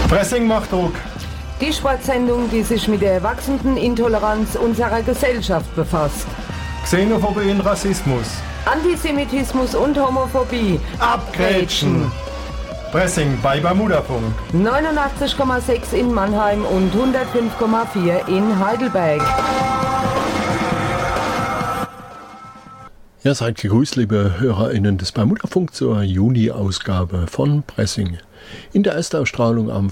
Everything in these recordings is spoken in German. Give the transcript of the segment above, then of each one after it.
Pressing macht Druck. Die Sportsendung, die sich mit der wachsenden Intoleranz unserer Gesellschaft befasst. Xenophobie und Rassismus. Antisemitismus und Homophobie. Abgrätschen. Pressing bei Bermudafunk. 89,6 in Mannheim und 105,4 in Heidelberg. Ja, seid gegrüßt, liebe HörerInnen des Bermudafunk zur Juni-Ausgabe von Pressing. In der Erstausstrahlung am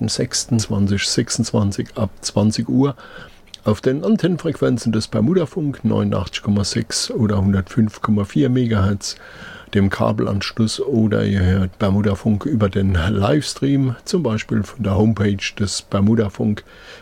2.6.2026 ab 20 Uhr auf den Antennenfrequenzen des Bermudafunk 89,6 oder 105,4 MHz, dem Kabelanschluss, oder ihr hört Bermudafunk über den Livestream, zum Beispiel von der Homepage des Bermudafunk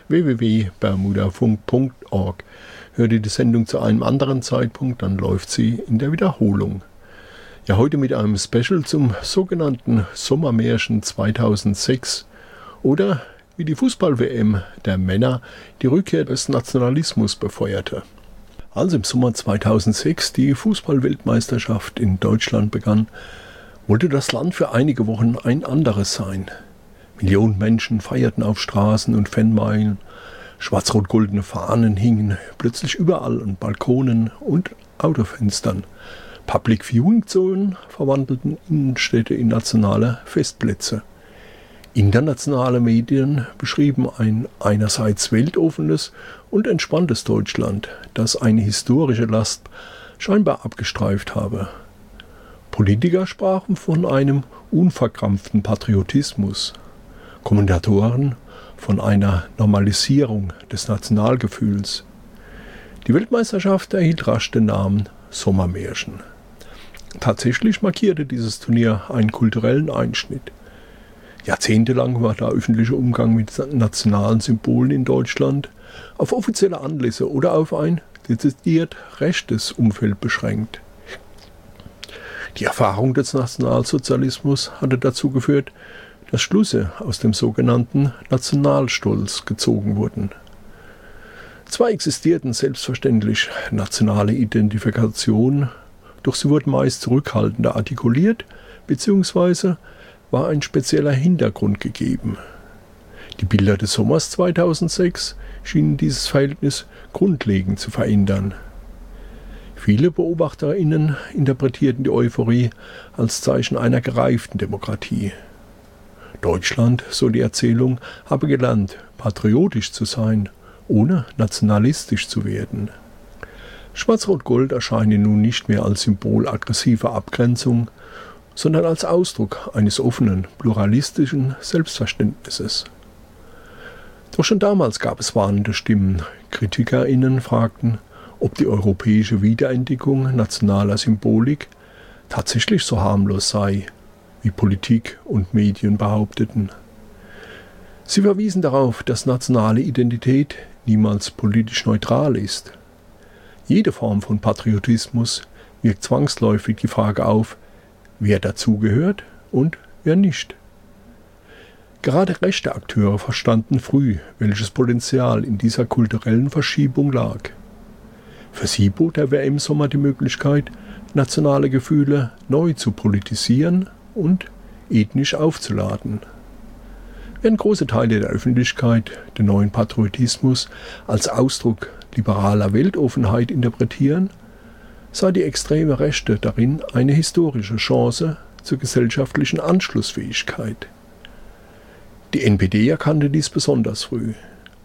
www.bermudafunk.org. Hört ihr die Sendung zu einem anderen Zeitpunkt, dann läuft sie in der Wiederholung. Ja, heute mit einem Special zum sogenannten Sommermärchen 2006 oder wie die Fußball-WM der Männer die Rückkehr des Nationalismus befeuerte. Als im Sommer 2006 die Fußball-Weltmeisterschaft in Deutschland begann, wollte das Land für einige Wochen ein anderes sein. Millionen Menschen feierten auf Straßen und Fanmeilen, schwarz-rot-goldene Fahnen hingen plötzlich überall an Balkonen und Autofenstern. Public Viewing Zonen verwandelten Innenstädte in nationale Festplätze. Internationale Medien beschrieben ein einerseits weltoffenes und entspanntes Deutschland, das eine historische Last scheinbar abgestreift habe. Politiker sprachen von einem unverkrampften Patriotismus, Kommentatoren von einer Normalisierung des Nationalgefühls. Die Weltmeisterschaft erhielt rasch den Namen Sommermärchen. Tatsächlich markierte dieses Turnier einen kulturellen Einschnitt. Jahrzehntelang war der öffentliche Umgang mit nationalen Symbolen in Deutschland auf offizielle Anlässe oder auf ein dezidiert rechtes Umfeld beschränkt. Die Erfahrung des Nationalsozialismus hatte dazu geführt, dass Schlüsse aus dem sogenannten Nationalstolz gezogen wurden. Zwar existierten selbstverständlich nationale Identifikationen, doch sie wurden meist zurückhaltender artikuliert, beziehungsweise war ein spezieller Hintergrund gegeben. Die Bilder des Sommers 2006 schienen dieses Verhältnis grundlegend zu verändern. Viele BeobachterInnen interpretierten die Euphorie als Zeichen einer gereiften Demokratie. Deutschland, so die Erzählung, habe gelernt, patriotisch zu sein, ohne nationalistisch zu werden. Schwarz-Rot-Gold erscheine nun nicht mehr als Symbol aggressiver Abgrenzung, sondern als Ausdruck eines offenen, pluralistischen Selbstverständnisses. Doch schon damals gab es warnende Stimmen. KritikerInnen fragten, ob die europäische Wiederentdeckung nationaler Symbolik tatsächlich so harmlos sei, wie Politik und Medien behaupteten. Sie verwiesen darauf, dass nationale Identität niemals politisch neutral ist. Jede Form von Patriotismus wirkt zwangsläufig die Frage auf, wer dazugehört und wer nicht. Gerade rechte Akteure verstanden früh, welches Potenzial in dieser kulturellen Verschiebung lag. Für sie bot der WM-Sommer die Möglichkeit, nationale Gefühle neu zu politisieren und ethnisch aufzuladen. Während große Teile der Öffentlichkeit den neuen Patriotismus als Ausdruck liberaler Weltoffenheit interpretieren, sah die extreme Rechte darin eine historische Chance zur gesellschaftlichen Anschlussfähigkeit. Die NPD erkannte dies besonders früh.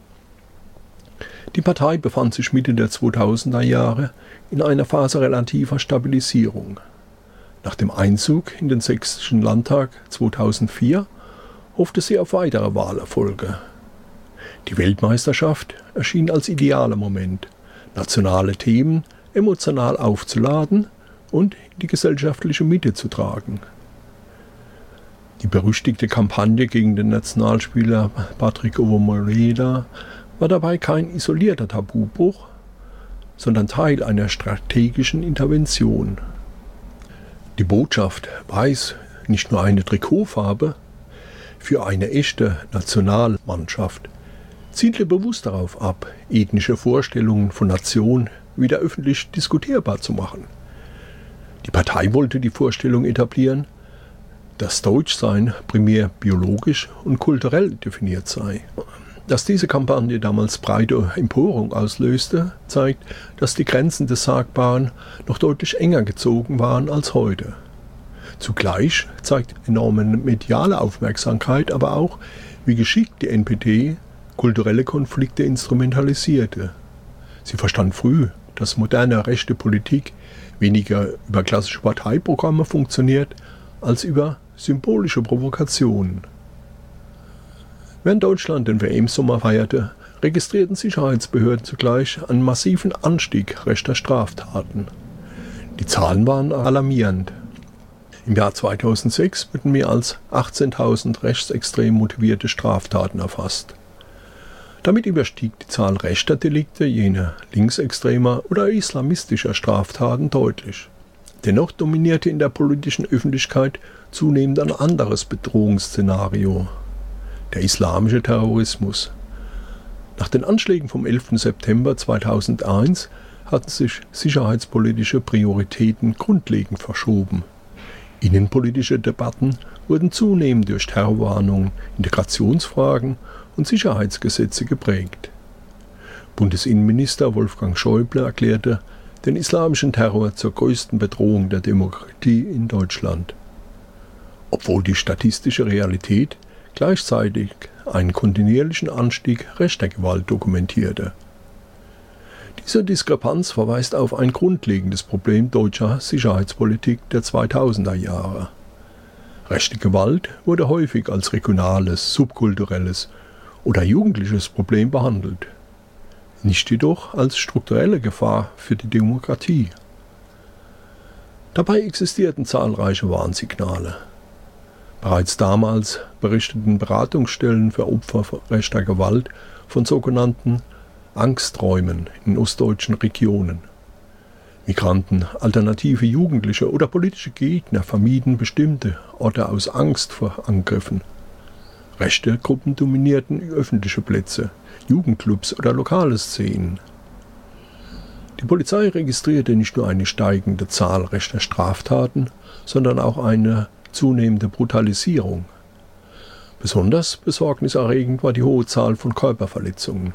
Die Partei befand sich Mitte der 2000er Jahre in einer Phase relativer Stabilisierung. Nach dem Einzug in den Sächsischen Landtag 2004 hoffte sie auf weitere Wahlerfolge. Die Weltmeisterschaft erschien als idealer Moment, nationale Themen emotional aufzuladen und in die gesellschaftliche Mitte zu tragen. Die berüchtigte Kampagne gegen den Nationalspieler Patrick Ovomoreira war dabei kein isolierter Tabubruch, sondern Teil einer strategischen Intervention. Die Botschaft weiß nicht nur eine Trikotfarbe, für eine echte Nationalmannschaft zielte bewusst darauf ab, ethnische Vorstellungen von Nation wieder öffentlich diskutierbar zu machen. Die Partei wollte die Vorstellung etablieren, dass Deutschsein primär biologisch und kulturell definiert sei. Dass diese Kampagne damals breite Empörung auslöste, zeigt, dass die Grenzen des Sagbaren noch deutlich enger gezogen waren als heute. Zugleich zeigt enorme mediale Aufmerksamkeit aber auch, wie geschickt die NPD kulturelle Konflikte instrumentalisierte. Sie verstand früh, dass moderne rechte Politik weniger über klassische Parteiprogramme funktioniert, als über symbolische Provokationen. Während Deutschland den WM-Sommer feierte, registrierten Sicherheitsbehörden zugleich einen massiven Anstieg rechter Straftaten. Die Zahlen waren alarmierend. Im Jahr 2006 wurden mehr als 18.000 rechtsextrem motivierte Straftaten erfasst. Damit überstieg die Zahl rechter Delikte jene linksextremer oder islamistischer Straftaten deutlich. Dennoch dominierte in der politischen Öffentlichkeit zunehmend ein anderes Bedrohungsszenario: der islamische Terrorismus. Nach den Anschlägen vom 11. September 2001 hatten sich sicherheitspolitische Prioritäten grundlegend verschoben. Innenpolitische Debatten wurden zunehmend durch Terrorwarnungen, Integrationsfragen und Sicherheitsgesetze geprägt. Bundesinnenminister Wolfgang Schäuble erklärte den islamischen Terror zur größten Bedrohung der Demokratie in Deutschland, obwohl die statistische Realität gleichzeitig einen kontinuierlichen Anstieg rechter Gewalt dokumentierte. Diese Diskrepanz verweist auf ein grundlegendes Problem deutscher Sicherheitspolitik der 2000er Jahre. Rechte Gewalt wurde häufig als regionales, subkulturelles oder jugendliches Problem behandelt, nicht jedoch als strukturelle Gefahr für die Demokratie. Dabei existierten zahlreiche Warnsignale. Bereits damals berichteten Beratungsstellen für Opfer rechter Gewalt von sogenannten Angsträumen in ostdeutschen Regionen. Migranten, alternative Jugendliche oder politische Gegner vermieden bestimmte Orte aus Angst vor Angriffen. Rechte Gruppen dominierten öffentliche Plätze, Jugendclubs oder lokale Szenen. Die Polizei registrierte nicht nur eine steigende Zahl rechter Straftaten, sondern auch eine zunehmende Brutalisierung. Besonders besorgniserregend war die hohe Zahl von Körperverletzungen.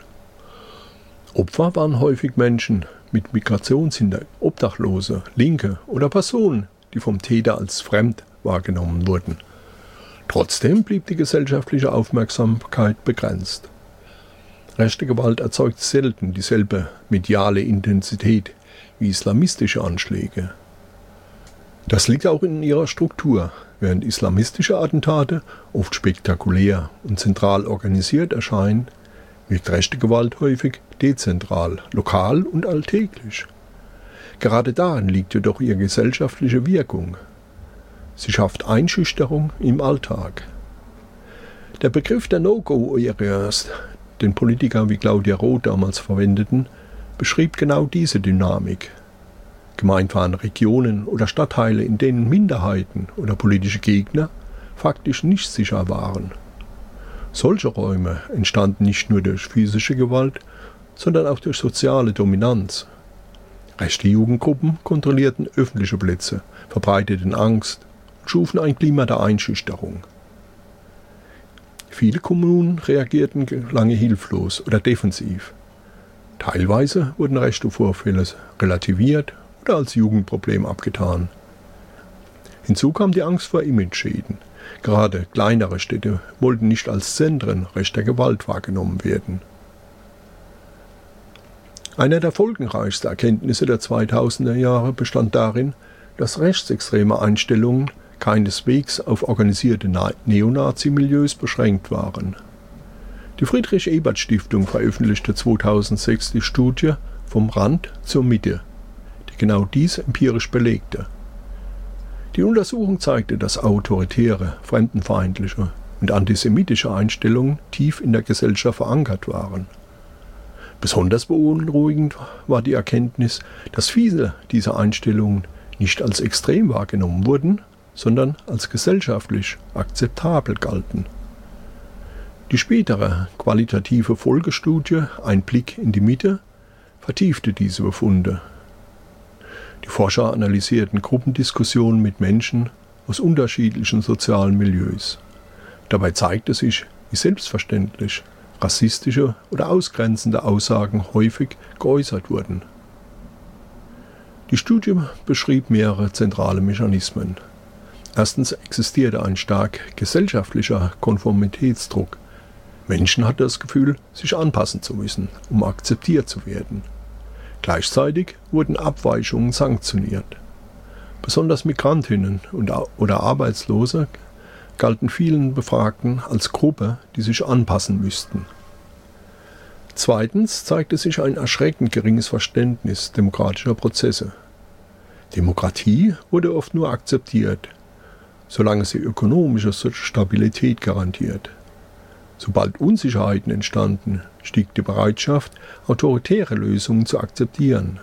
Opfer waren häufig Menschen mit Migrationshintergrund, Obdachlose, Linke oder Personen, die vom Täter als fremd wahrgenommen wurden. Trotzdem blieb die gesellschaftliche Aufmerksamkeit begrenzt. Rechte Gewalt erzeugt selten dieselbe mediale Intensität wie islamistische Anschläge. Das liegt auch in ihrer Struktur, während islamistische Attentate oft spektakulär und zentral organisiert erscheinen, wirkt rechte Gewalt häufig dezentral, lokal und alltäglich. Gerade darin liegt jedoch ihre gesellschaftliche Wirkung. Sie schafft Einschüchterung im Alltag. Der Begriff der No-Go-Areas, den Politiker wie Claudia Roth damals verwendeten, beschrieb genau diese Dynamik. Gemeint waren Regionen oder Stadtteile, in denen Minderheiten oder politische Gegner faktisch nicht sicher waren. Solche Räume entstanden nicht nur durch physische Gewalt, sondern auch durch soziale Dominanz. Rechte Jugendgruppen kontrollierten öffentliche Plätze, verbreiteten Angst und schufen ein Klima der Einschüchterung. Viele Kommunen reagierten lange hilflos oder defensiv. Teilweise wurden rechte Vorfälle relativiert oder als Jugendproblem abgetan. Hinzu kam die Angst vor Imageschäden. Gerade kleinere Städte wollten nicht als Zentren rechter Gewalt wahrgenommen werden. Eine der folgenreichsten Erkenntnisse der 2000er Jahre bestand darin, dass rechtsextreme Einstellungen keineswegs auf organisierte Neonazi-Milieus beschränkt waren. Die Friedrich-Ebert-Stiftung veröffentlichte 2006 die Studie Vom Rand zur Mitte, die genau dies empirisch belegte. Die Untersuchung zeigte, dass autoritäre, fremdenfeindliche und antisemitische Einstellungen tief in der Gesellschaft verankert waren. Besonders beunruhigend war die Erkenntnis, dass viele dieser Einstellungen nicht als extrem wahrgenommen wurden, sondern als gesellschaftlich akzeptabel galten. Die spätere qualitative Folgestudie Ein Blick in die Mitte vertiefte diese Befunde. Die Forscher analysierten Gruppendiskussionen mit Menschen aus unterschiedlichen sozialen Milieus. Dabei zeigte sich, wie selbstverständlich rassistische oder ausgrenzende Aussagen häufig geäußert wurden. Die Studie beschrieb mehrere zentrale Mechanismen. Erstens existierte ein stark gesellschaftlicher Konformitätsdruck. Menschen hatten das Gefühl, sich anpassen zu müssen, um akzeptiert zu werden. Gleichzeitig wurden Abweichungen sanktioniert. Besonders Migrantinnen oder Arbeitslose galten vielen Befragten als Gruppe, die sich anpassen müssten. Zweitens zeigte sich ein erschreckend geringes Verständnis demokratischer Prozesse. Demokratie wurde oft nur akzeptiert, solange sie ökonomische Stabilität garantiert. Sobald Unsicherheiten entstanden, stieg die Bereitschaft, autoritäre Lösungen zu akzeptieren.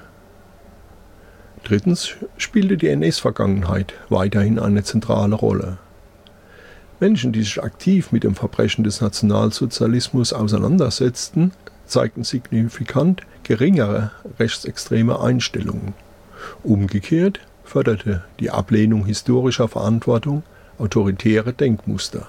Drittens spielte die NS-Vergangenheit weiterhin eine zentrale Rolle. Menschen, die sich aktiv mit dem Verbrechen des Nationalsozialismus auseinandersetzten, zeigten signifikant geringere rechtsextreme Einstellungen. Umgekehrt förderte die Ablehnung historischer Verantwortung autoritäre Denkmuster.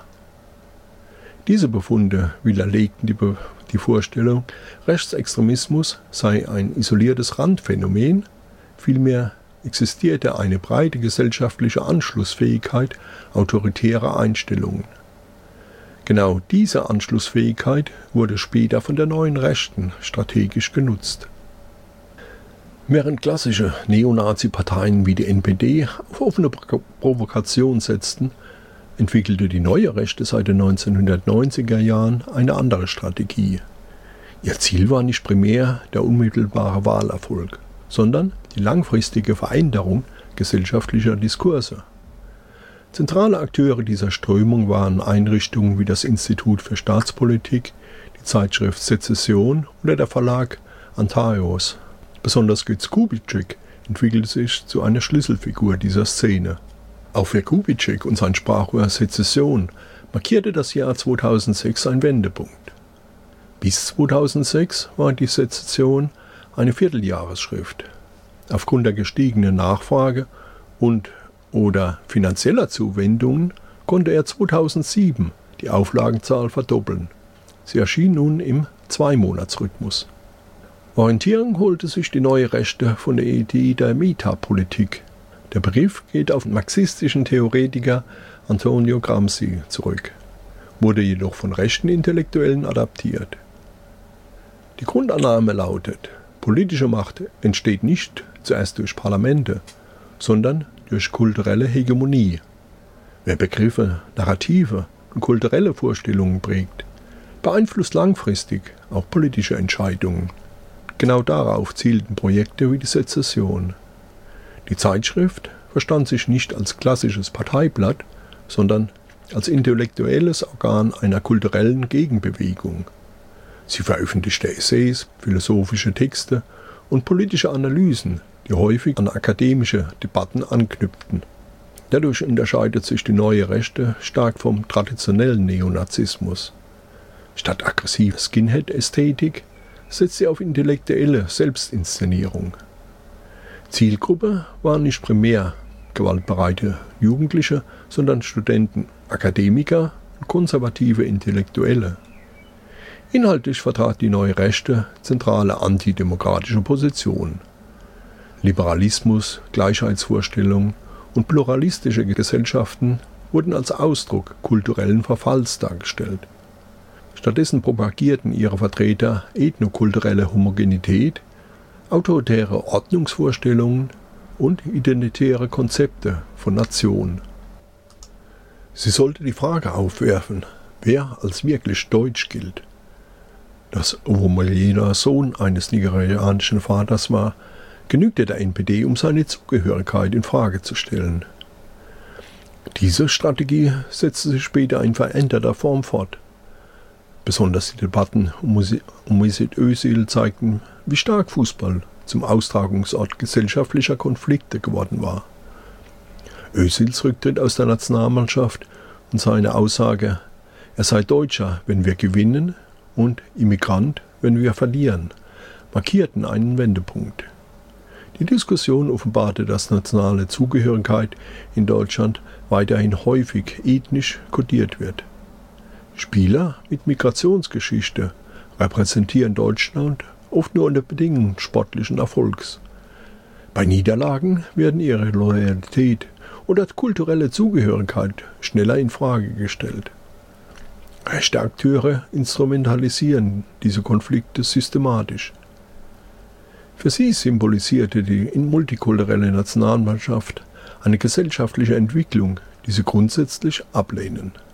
Diese Befunde widerlegten die Vorstellung, Rechtsextremismus sei ein isoliertes Randphänomen, vielmehr existierte eine breite gesellschaftliche Anschlussfähigkeit autoritärer Einstellungen. Genau diese Anschlussfähigkeit wurde später von der neuen Rechten strategisch genutzt. Während klassische Neonazi-Parteien wie die NPD auf offene Provokation setzten, entwickelte die neue Rechte seit den 1990er Jahren eine andere Strategie. Ihr Ziel war nicht primär der unmittelbare Wahlerfolg, sondern die langfristige Veränderung gesellschaftlicher Diskurse. Zentrale Akteure dieser Strömung waren Einrichtungen wie das Institut für Staatspolitik, die Zeitschrift Sezession oder der Verlag Antaios. Besonders Götz Kubitschek entwickelte sich zu einer Schlüsselfigur dieser Szene. Auch für Kubitschek und sein Sprachrohr Sezession markierte das Jahr 2006 ein Wendepunkt. Bis 2006 war die Sezession eine Vierteljahresschrift. Aufgrund der gestiegenen Nachfrage und/oder finanzieller Zuwendungen konnte er 2007 die Auflagenzahl verdoppeln. Sie erschien nun im Zweimonatsrhythmus. Orientierung holte sich die neue Rechte von der Idee der Metapolitik. Der Begriff geht auf den marxistischen Theoretiker Antonio Gramsci zurück, wurde jedoch von rechten Intellektuellen adaptiert. Die Grundannahme lautet, politische Macht entsteht nicht zuerst durch Parlamente, sondern durch kulturelle Hegemonie. Wer Begriffe, Narrative und kulturelle Vorstellungen prägt, beeinflusst langfristig auch politische Entscheidungen. Genau darauf zielten Projekte wie die Sezession. Die Zeitschrift verstand sich nicht als klassisches Parteiblatt, sondern als intellektuelles Organ einer kulturellen Gegenbewegung. Sie veröffentlichte Essays, philosophische Texte und politische Analysen, die häufig an akademische Debatten anknüpften. Dadurch unterscheidet sich die neue Rechte stark vom traditionellen Neonazismus. Statt aggressiver Skinhead-Ästhetik setzt sie auf intellektuelle Selbstinszenierung. Zielgruppe waren nicht primär gewaltbereite Jugendliche, sondern Studenten, Akademiker und konservative Intellektuelle. Inhaltlich vertrat die neue Rechte zentrale antidemokratische Positionen. Liberalismus, Gleichheitsvorstellungen und pluralistische Gesellschaften wurden als Ausdruck kulturellen Verfalls dargestellt. Stattdessen propagierten ihre Vertreter ethnokulturelle Homogenität, autoritäre Ordnungsvorstellungen und identitäre Konzepte von Nation. Sie sollte die Frage aufwerfen, wer als wirklich deutsch gilt. Dass Ovomalena Sohn eines nigerianischen Vaters war, genügte der NPD, um seine Zugehörigkeit in Frage zu stellen. Diese Strategie setzte sich später in veränderter Form fort. Besonders die Debatten um Mesut Özil zeigten, wie stark Fußball zum Austragungsort gesellschaftlicher Konflikte geworden war. Özils Rücktritt aus der Nationalmannschaft und seine Aussage, er sei Deutscher, wenn wir gewinnen, und Immigrant, wenn wir verlieren, markierten einen Wendepunkt. Die Diskussion offenbarte, dass nationale Zugehörigkeit in Deutschland weiterhin häufig ethnisch kodiert wird. Spieler mit Migrationsgeschichte repräsentieren Deutschland oft nur unter Bedingungen sportlichen Erfolgs. Bei Niederlagen werden ihre Loyalität oder kulturelle Zugehörigkeit schneller in Frage gestellt. Rechte Akteure instrumentalisieren diese Konflikte systematisch. Für sie symbolisierte die multikulturelle Nationalmannschaft eine gesellschaftliche Entwicklung, die sie grundsätzlich ablehnen.